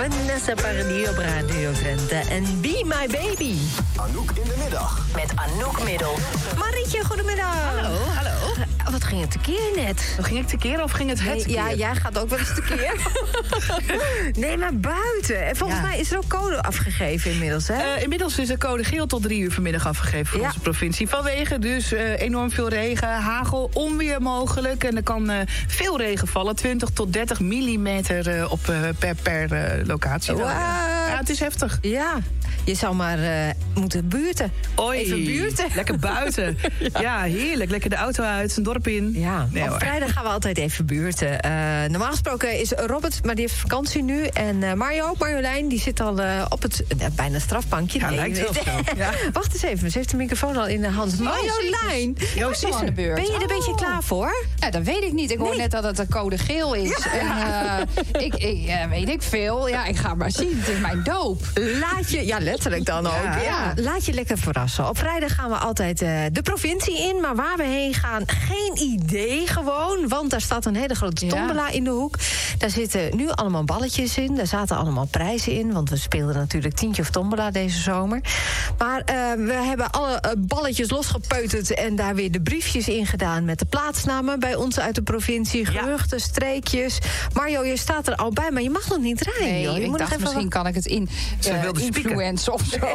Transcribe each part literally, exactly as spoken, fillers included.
Vanessa Paradis op Radio Drenthe en Be My Baby. Anouk in de middag. Met Anouk Middel. Marietje, goedemiddag. Hallo, hallo. Wat ging het tekeer net? Hoe ging ik tekeer of ging het het Nee, tekeer? ja, jij gaat ook wel eens tekeer. Nee, maar buiten. En volgens Ja. mij is er ook code afgegeven inmiddels, hè? Uh, inmiddels is de code geel tot drie uur vanmiddag afgegeven voor Ja. onze provincie. Vanwege dus uh, enorm veel regen, hagel, onweer mogelijk. En er kan uh, veel regen vallen, twintig tot dertig millimeter uh, op, uh, per, per uh, locatie. What? Ja, het is heftig. Ja, je zou maar uh, moeten buurten. Oei, Even buurten. Lekker buiten. ja. ja, heerlijk. Lekker de auto uit, een dorp in. Ja, Nee, op hoor. vrijdag gaan we altijd even buurten. Uh, normaal gesproken is Robert, maar die heeft vakantie nu. En uh, Mario, Marjolein, die zit al uh, op het uh, bijna strafbankje. Ja, lijkt wel zo. Ja. Wacht eens even, ze heeft de microfoon al in de hand. Marjolein, Joost is aan de er. beurt. ben je er een Oh. beetje klaar voor? Ja, dat weet ik niet. Ik hoor Nee. net dat het een code geel is. En uh, ik, ik uh, weet ik veel. Ja, ik ga maar zien. Het is mijn doop. Laat je, ja, letterlijk dan ook. Ja. Ja. Laat je lekker verrassen. Op vrijdag gaan we altijd uh, de provincie in. Maar waar we heen gaan, geen idee gewoon. Want daar staat een hele grote Ja. tombola in de hoek. Daar zitten nu allemaal balletjes in. Daar zaten allemaal prijzen in. Want we speelden natuurlijk tientje of tombola deze zomer. Maar uh, we hebben alle uh, balletjes losgepeuterd. En daar weer de briefjes in gedaan met de plaatsnamen bij ons uit de provincie. Geruchten, streekjes. Mario, je staat er al bij, maar je mag nog niet rijden. Nee, joh. Je ik moet dacht nog even misschien kan ik het in Ze uh, wilde spieken. influence of zo.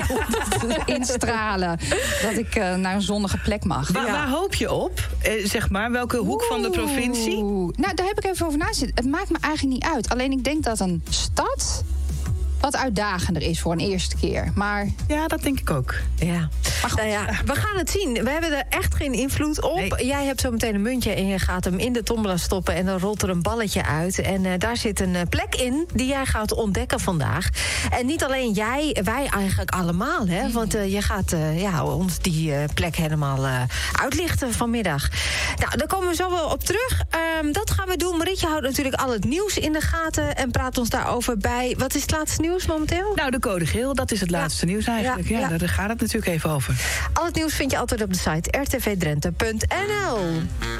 Instralen. Dat ik uh, naar een zonnige plek mag. Waar, waar hoop je op? Eh, zeg maar, welke hoek van de provincie? Oeh. Nou, daar heb ik even over nagedacht. Het maakt me eigenlijk niet uit. Alleen ik denk dat een stad wat uitdagender is voor een eerste keer. Maar Ja, dat denk ik ook. Ja. Nou ja, we gaan het zien. We hebben er echt geen invloed op. Nee. Jij hebt zo meteen een muntje en je gaat hem in de tombola stoppen en dan rolt er een balletje uit. En uh, daar zit een uh, plek in die jij gaat ontdekken vandaag. En niet alleen jij, wij eigenlijk allemaal, hè? Want uh, je gaat uh, ja, ons die uh, plek helemaal uh, uitlichten vanmiddag. Nou, daar komen we zo wel op terug. Um, dat gaan we doen. Marietje houdt natuurlijk al het nieuws in de gaten en praat ons daarover bij. Wat is het laatste nieuws momenteel? Nou, de code geel, dat is het laatste nieuws eigenlijk. Ja, Ja, ja. daar gaat het natuurlijk even over. Al het nieuws vind je altijd op de site r t v drenthe punt n l.